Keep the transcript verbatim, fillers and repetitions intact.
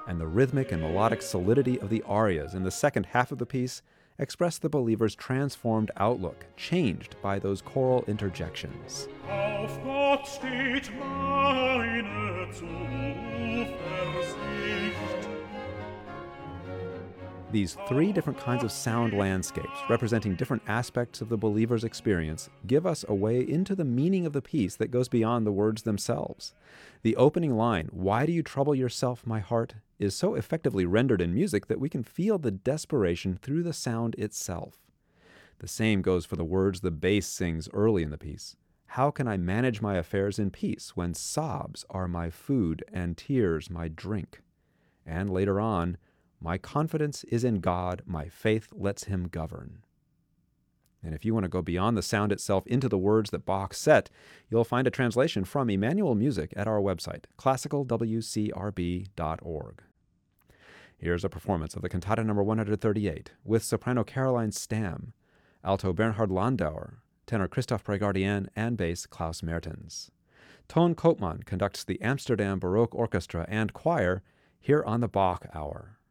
and the rhythmic and melodic solidity of the arias in the second half of the piece express the believer's transformed outlook, changed by those choral interjections. Auf Gott steht meine Zuversicht. These three different kinds of sound landscapes, representing different aspects of the believer's experience, give us a way into the meaning of the piece that goes beyond the words themselves. The opening line, "Why do you trouble yourself, my heart?" is so effectively rendered in music that we can feel the desperation through the sound itself. The same goes for the words the bass sings early in the piece. "How can I manage my affairs in peace when sobs are my food and tears my drink?" And later on, "My confidence is in God, my faith lets him govern." And if you want to go beyond the sound itself into the words that Bach set, you'll find a translation from Emmanuel Music at our website, classical w c r b dot org. Here's a performance of the Cantata number one hundred thirty-eight with soprano Caroline Stamm, alto Bernhard Landauer, tenor Christoph Breguardian, and bass Klaus Mertens. Ton Koopman conducts the Amsterdam Baroque Orchestra and Choir here on the Bach Hour.